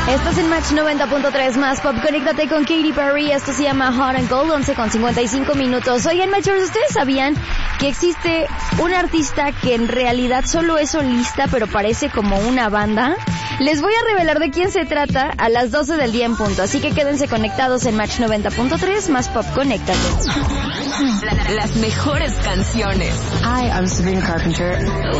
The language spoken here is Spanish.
Estás en Match 90.3 más Pop. Conéctate con Katy Perry. Esto se llama Hot and Cold, 11:55 minutos. Oigan, Matchers, ¿ustedes sabían que existe un artista que en realidad solo es solista, pero parece como una banda? Les voy a revelar de quién se trata a las 12 del día en punto. Así que quédense conectados en Match 90.3 más Pop. Conéctate. Las mejores canciones. Hi, I'm Sabrina Carpenter.